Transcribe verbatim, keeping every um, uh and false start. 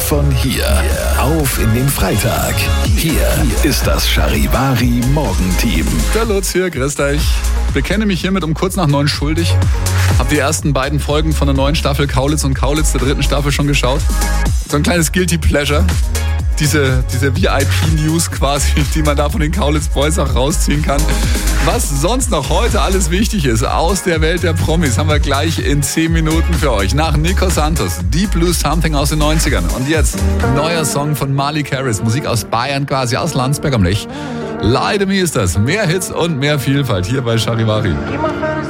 von hier. Auf in den Freitag. Hier ist das Charivari Morgenteam. Der Lutz hier, grüßt euch. Bekenne mich hiermit um kurz nach neun schuldig. Hab die ersten beiden Folgen von der neuen Staffel Kaulitz und Kaulitz der dritten Staffel schon geschaut. So ein kleines Guilty Pleasure. Diese, diese V I P-News quasi, die man da von den Kaulitz Boys auch rausziehen kann. Was sonst noch heute alles wichtig ist aus der Welt der Promis, haben wir gleich in zehn Minuten für euch. Nach Nico Santos, Deep Blue Something aus den neunzigern. Und jetzt neuer Song von Malik Harris, Musik aus Bayern quasi, aus Landsberg am Lech. Lie to Me ist das. Mehr Hits und mehr Vielfalt hier bei Charivari.